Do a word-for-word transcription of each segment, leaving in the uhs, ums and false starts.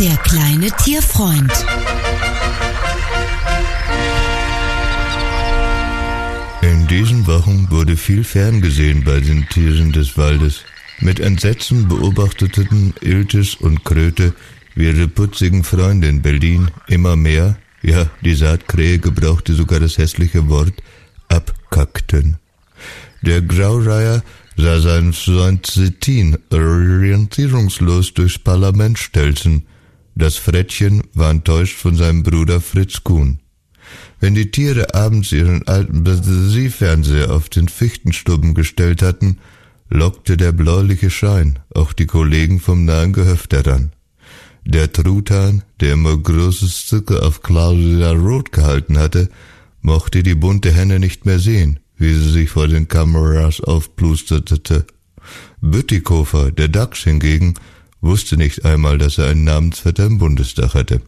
Der kleine Tierfreund. In diesen Wochen wurde viel ferngesehen bei den Tieren des Waldes. Mit Entsetzen beobachteten Iltis und Kröte, wie ihre putzigen Freunde in Berlin, immer mehr, ja, die Saatkrähe gebrauchte sogar das hässliche Wort, abkackten. Der Graureiher sah seinen Freund Stettin orientierungslos durchs Parlament stelzen. Das Frettchen war enttäuscht von seinem Bruder Fritz Kuhn. Wenn die Tiere abends ihren alten Fernseher auf den Fichtenstubben gestellt hatten, lockte der bläuliche Schein auch die Kollegen vom nahen Gehöft heran. Der Truthahn, der immer großes Zucker auf Claudia Roth gehalten hatte, mochte die bunte Henne nicht mehr sehen, wie sie sich vor den Kameras aufplusterte. Bütikofer, der Dachs hingegen, wusste nicht einmal, dass er einen Namensvetter im Bundestag hatte.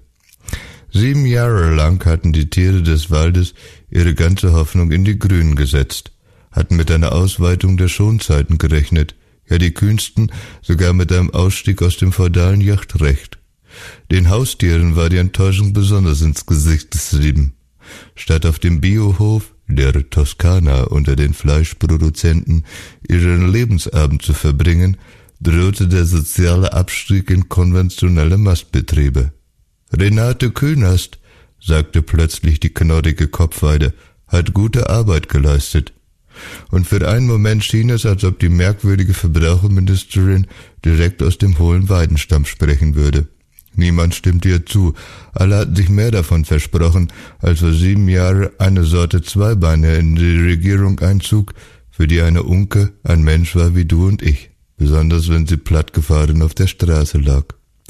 Sieben Jahre lang hatten die Tiere des Waldes ihre ganze Hoffnung in die Grünen gesetzt, hatten mit einer Ausweitung der Schonzeiten gerechnet, ja die kühnsten sogar mit einem Ausstieg aus dem feudalen Jagdrecht. Den Haustieren war die Enttäuschung besonders ins Gesicht geschrieben. Statt auf dem Biohof, der Toskana unter den Fleischproduzenten, ihren Lebensabend zu verbringen, drohte der soziale Abstieg in konventionelle Mastbetriebe. Renate Künast, sagte plötzlich die knorrige Kopfweide, hat gute Arbeit geleistet. Und für einen Moment schien es, als ob die merkwürdige Verbraucherministerin direkt aus dem hohlen Weidenstamm sprechen würde. Niemand stimmte ihr zu. Alle hatten sich mehr davon versprochen, als vor sieben Jahren eine Sorte Zweibeiner in die Regierung einzog, für die eine Unke ein Mensch war wie du und ich, besonders wenn sie plattgefahren auf der Straße lag.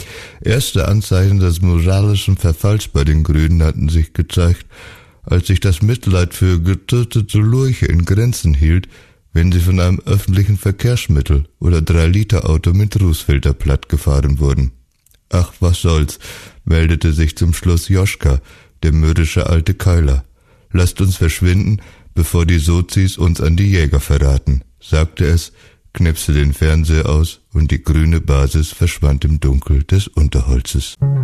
Erste Anzeichen des moralischen Verfalls bei den Grünen hatten sich gezeigt, als sich das Mitleid für getötete Lurche in Grenzen hielt, wenn sie von einem öffentlichen Verkehrsmittel oder drei Liter Auto mit Rußfilter plattgefahren wurden. Ach, was soll's, meldete sich zum Schluss Joschka, der mürrische alte Keiler. Lasst uns verschwinden, bevor die Sozis uns an die Jäger verraten, sagte es, knipste den Fernseher aus und die grüne Basis verschwand im Dunkel des Unterholzes.